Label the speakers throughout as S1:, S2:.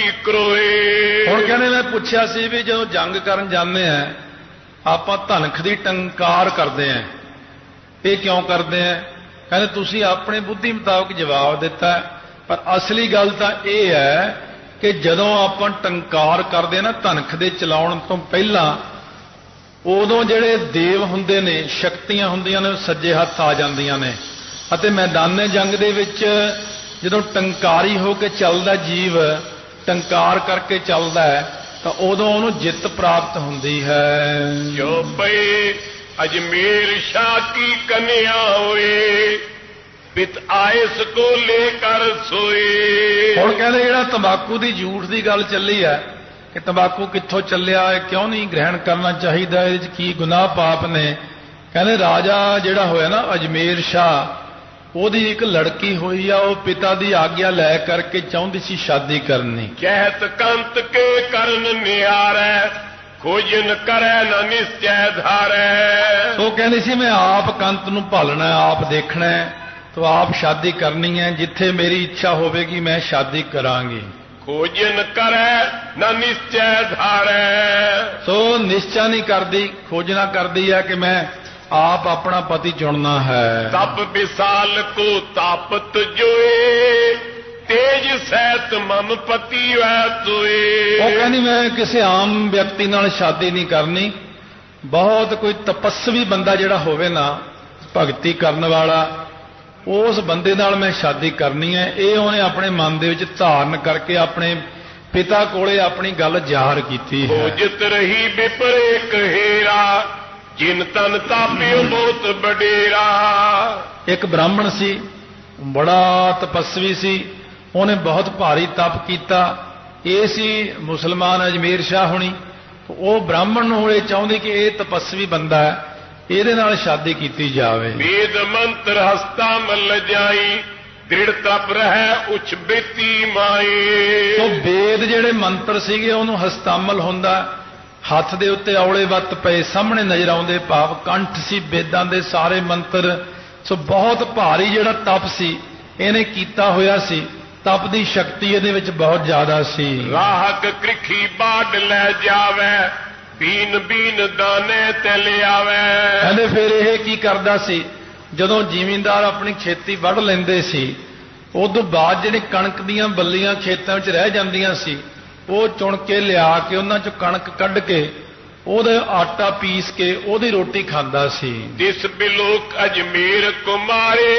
S1: क्रोए।
S2: ਹੁਣ ਕਹਿੰਦੇ ਮੈਂ ਪੁੱਛਿਆ ਸੀ ਵੀ ਜਦੋਂ ਜੰਗ ਕਰਨ ਜਾਂਦੇ ਆ ਆਪਾਂ ਧਨਖ ਦੀ ਟੰਕਾਰ ਕਰਦੇ ਆ, ਇਹ ਕਿਉਂ ਕਰਦੇ ਆ? ਕਹਿੰਦੇ ਤੁਸੀਂ ਆਪਣੀ ਬੁੱਧੀ ਮੁਤਾਬਕ ਜਵਾਬ ਦਿੱਤਾ, ਪਰ ਅਸਲੀ ਗੱਲ ਤਾਂ ਇਹ ਹੈ ਕਿ ਜਦੋਂ ਆਪਾਂ ਟੰਕਾਰ ਕਰਦੇ ਨਾ ਧਨਖ ਦੇ ਚਲਾਉਣ ਤੋਂ ਪਹਿਲਾਂ, ਉਦੋਂ ਜਿਹੜੇ ਦੇਵ ਹੁੰਦੇ ਨੇ, ਸ਼ਕਤੀਆਂ ਹੁੰਦੀਆਂ ਨੇ, ਉਹ ਸੱਜੇ ਹੱਥ ਆ ਜਾਂਦੀਆਂ ਨੇ ਅਤੇ ਮੈਦਾਨੇ ਜੰਗ ਦੇ ਵਿੱਚ ਜਦੋਂ ਟੰਕਾਰੀ ਹੋ ਕੇ ਚੱਲਦਾ ਜੀਵ, ਟੰਕਾਰ ਕਰਕੇ ਚੱਲਦਾ ਹੈ, ਤਾਂ ਉਦੋਂ ਉਹਨੂੰ ਜਿੱਤ ਪ੍ਰਾਪਤ ਹੁੰਦੀ ਹੈ।
S1: ਜੋ ਪਏ अजमेर शाह की कन्या होए, पित आयस को लेकर सोए।
S2: ਹੁਣ ਕਹਿੰਦੇ ਜਿਹੜਾ ਤੰਬਾਕੂ ਦੀ ਝੂਠ ਦੀ ਗੱਲ ਚੱਲੀ ਹੈ ਕਿ ਤੰਬਾਕੂ ਕਿੱਥੋਂ ਚੱਲਿਆ ਹੈ, ਕਿਉਂ ਨਹੀਂ ਗ੍ਰਹਿਣ ਕਰਨਾ ਚਾਹੀਦਾ, ਇਹਦੇ 'ਚ ਕੀ ਗੁਨਾਹ ਪਾਪ ਨੇ? ਕਹਿੰਦੇ ਰਾਜਾ ਜਿਹੜਾ ਹੋਇਆ ਨਾ ਅਜਮੇਰ ਸ਼ਾਹ, ਉਹਦੀ ਇੱਕ ਲੜਕੀ ਹੋਈ ਆ, ਉਹ ਪਿਤਾ ਦੀ ਆਗਿਆ ਲੈ ਕਰਕੇ ਚਾਹੁੰਦੀ ਸੀ ਸ਼ਾਦੀ ਕਰਨੀ।
S1: ਕਹਿਤ ਕੰਤ ਕੇ ਕਰਨ ਨਿਆਰੈ, ਖੋਜਨ ਕਰੈ ਨਾ ਨਿਸ਼ਚੈ ਧਾਰੈ।
S2: ਉਹ ਕਹਿੰਦੀ ਸੀ ਮੈਂ ਆਪ ਕੰਤ ਨੂੰ ਭਾਲਣਾ, ਆਪ ਦੇਖਣਾ, तो आप शादी करनी है, जिथे मेरी इच्छा होगी मैं शादी करांगी।
S1: खोजन करे ना निश्चय धारे,
S2: तो निश्चय नहीं करती, खोजना करती है कि मैं आप अपना पति चुनना है।
S1: तब विशाल को तापत जोए, तेज सैत मम पति वै सोए।
S2: वो कहनी मैं किसी आम व्यक्ति नाल शादी नहीं करनी, बहुत कोई तपस्वी बंदा जिहड़ा होवे ना, भगती करने वाला, उस बंदे नाल मैं शादी करनी है। ये उन्हें अपने मन दे विच धारण करके अपने पिता कोले अपनी गल जाहिर कीती है।
S1: खोजत रही विपरे कहेरा, जिन तन तापियो बहुत बडेरा।
S2: एक ब्राह्मण सी, बड़ा तपस्वी सी, उन्हें बहुत भारी तप किया। ये सी मुसलमान अजमेर शाह होनी, वो ब्राह्मण होए चाहते कि ये तपस्वी बंदा है, ਇਹਦੇ ਨਾਲ शादी की जावे।
S1: वेद मंत्र हस्ता मल जाई, दृढ़ तप रहे उच्च बेती माई।
S2: तो वेद ਜਿਹੜੇ ਮੰਤਰ ਸੀਗੇ ਉਹਨੂੰ ਹਸਤਾਮਲ ਹੁੰਦਾ, ਹੱਥ ਦੇ ਉੱਤੇ ਔਲੇ ਵੱਤ ਪਏ ਸਾਹਮਣੇ ਨਜ਼ਰ ਆਉਂਦੇ, ਭਾਵ ਕੰਠ ਸੀ ਵੇਦਾਂ ਦੇ ਸਾਰੇ ਮੰਤਰ। ਸੋ ਬਹੁਤ ਭਾਰੀ ਜਿਹੜਾ ਤਪ ਸੀ ਇਹਨੇ ਕੀਤਾ ਹੋਇਆ ਸੀ, ਤਪ ਦੀ ਸ਼ਕਤੀ ਇਹਦੇ ਵਿੱਚ ਬਹੁਤ ਜ਼ਿਆਦਾ ਸੀ।
S1: ਰਾਹਕ ਕ੍ਰਿਖੀ ਬਾੜ ਲੈ ਜਾਵੇ, बीन बीन दाने ते ले आवे।
S2: कहते फिर यह की करदा सी, जदों जिमींदार अपनी खेती वढ़ लेंदे सी, उदों बाद जिहड़ी कणक दीयां बल्लियां खेतां विच रह जांदियां सी, वो चुन के लिया के उन्हां चों कणक कढ के ਉਹਦੇ आटा पीस के ਉਹਦੀ रोटी खांदा सी।
S1: दिस बिलोक अजमेर कुमारे,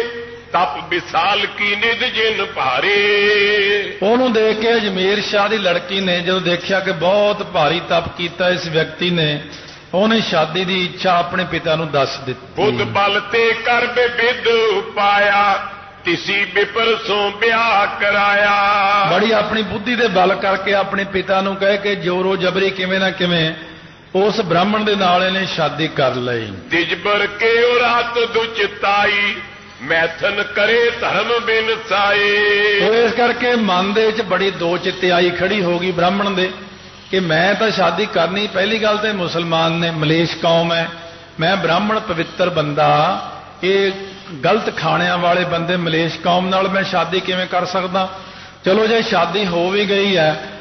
S1: तप विशाल की निध जिन भारे।
S2: ਉਹਨੂੰ देख के अजमेर शाह ਦੀ लड़की ने ਜਦੋਂ ਦੇਖਿਆ कि बहुत भारी तप ਕੀਤਾ इस व्यक्ति ने, ਉਹਨੇ शादी ਦੀ ਇੱਛਾ ਆਪਣੇ ਪਿਤਾ ਨੂੰ ਦੱਸ ਦਿੱਤੀ।
S1: बुध बल ते कर विद उपाया, तिसी विपर सो ब्याह कराया।
S2: बड़ी अपनी बुद्धि ਦੇ बल करके ਆਪਣੇ ਪਿਤਾ ਨੂੰ ਕਹਿ ਕੇ ਜੋਰੋ ਜਬਰੀ ਕਿਵੇਂ ਨਾ ਕਿਵੇਂ ਉਸ ਬ੍ਰਾਹਮਣ ਦੇ ਨਾਲ ਇਹਨੇ शादी कर ਲਈ।
S1: दिजबर के रात दुचिताई, मैथन करे धर्म बिन साए।
S2: तो इस करके मन दे विच बड़ी दो चित्तियाई खड़ी हो गई ब्राह्मण दे कि मैं तो शादी करनी, पहली गल तो मुसलमान ने, मलेश कौम है, मैं ब्राह्मण पवित्र बंदा, ये गलत खाणियां वाले बंदे मलेश कौम नाल मैं शादी किवें कर सकदा। चलो जे शादी हो भी गई है